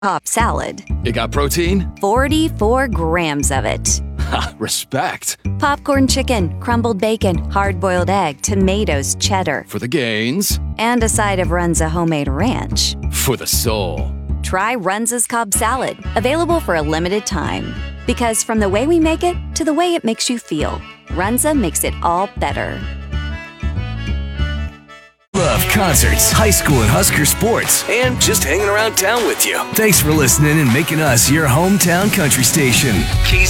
Cobb salad. You got protein? 44 grams of it. Ha, respect. Popcorn chicken, crumbled bacon, hard-boiled egg, tomatoes, cheddar. For the gains. And a side of Runza homemade ranch. For the soul. Try Runza's Cobb salad, available for a limited time. Because from the way we make it to the way it makes you feel, Runza makes it all better. Love concerts, high school and Husker sports, and just hanging around town with you. Thanks for listening and making us your hometown country station. KZ